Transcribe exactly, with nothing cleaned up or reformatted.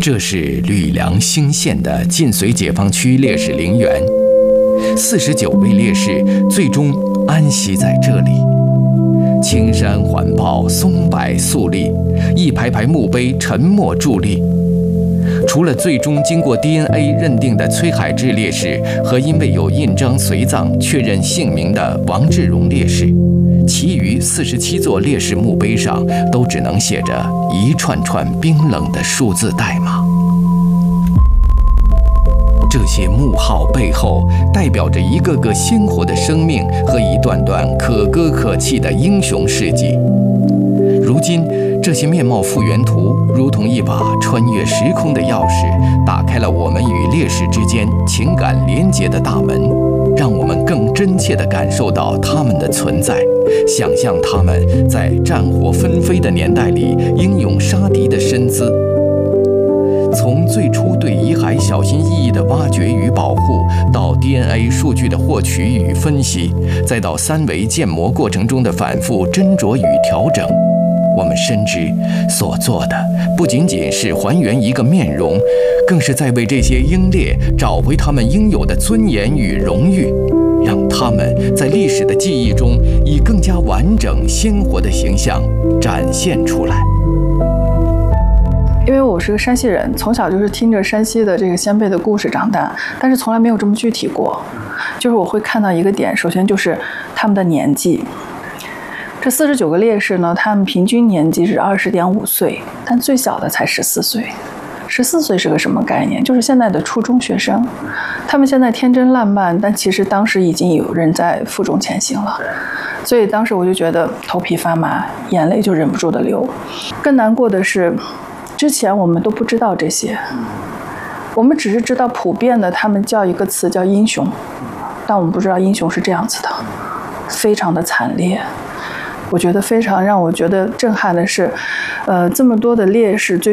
这是吕梁兴县的晋绥解放区烈士陵园，四十九位烈士最终安息在这里。青山环抱，松柏肃立，一排排墓碑沉默伫立。除了最终经过 D N A 认定的崔海志烈士和因为有印章随葬确认姓名的王志荣烈士，其余四十七座烈士墓碑上都只能写着一串串冰冷的数字代码。这些墓号背后代表着一个个鲜活的生命和一段段可歌可泣的英雄事迹。如今，这些面貌复原图如同一把穿越时空的钥匙，打开了我们与烈士之间情感连结的大门，让我们更真切地感受到他们的存在，想象他们在战火纷飞的年代里英勇杀敌的身姿。从最初对遗骸小心翼翼的挖掘与保护，到 D N A 数据的获取与分析，再到三维建模过程中的反复斟酌与调整，我们深知所做的不仅仅是还原一个面容，更是在为这些英烈找回他们应有的尊严与荣誉，让他们在历史的记忆中以更加完整鲜活的形象展现出来。 因为我是个山西人，从小就是听着山西的这个先辈的故事长大，但是从来没有这么具体过。就是我会看到一个点，首先就是他们的年纪。这四十九个烈士呢，他们平均年纪是二十点五岁，但最小的才十四岁。十四岁是个什么概念？就是现在的初中学生。他们现在天真烂漫，但其实当时已经有人在负重前行了。所以当时我就觉得头皮发麻，眼泪就忍不住的流。更难过的是，之前我们都不知道这些，我们只是知道普遍的他们叫一个词叫英雄，但我们不知道英雄是这样子的，非常的惨烈。我觉得非常让我觉得震撼的是，呃，这么多的烈士最